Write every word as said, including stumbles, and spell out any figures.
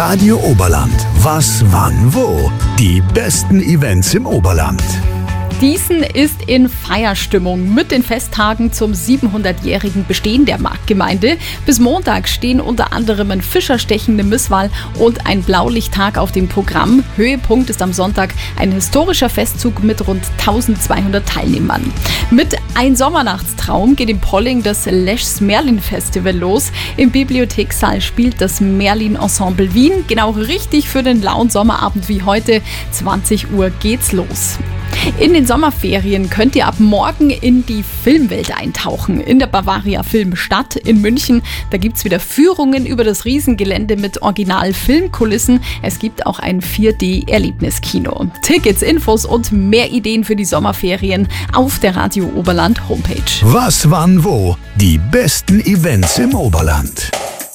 Radio Oberland. Was, wann, wo? Die besten Events im Oberland. Diesen ist in Feierstimmung mit den Festtagen zum siebenhundertjährigen Bestehen der Marktgemeinde. Bis Montag stehen unter anderem ein Fischerstechen im Misswall und ein Blaulichttag auf dem Programm. Höhepunkt ist am Sonntag ein historischer Festzug mit rund eintausendzweihundert Teilnehmern. Mit Ein Sommernachtstraum geht in Polling das Leschs Merlin Festival los. Im Bibliothekssaal spielt das Merlin Ensemble Wien. Genau richtig für den lauen Sommerabend wie heute. zwanzig Uhr geht's los. In den Sommerferien könnt ihr ab morgen in die Filmwelt eintauchen. In der Bavaria Filmstadt in München. Da gibt es wieder Führungen über das Riesengelände mit Original-Filmkulissen. Es gibt auch ein vier D-Erlebniskino. Tickets, Infos und mehr Ideen für die Sommerferien auf der Radio Oberland Homepage. Was, wann, wo? Die besten Events im Oberland.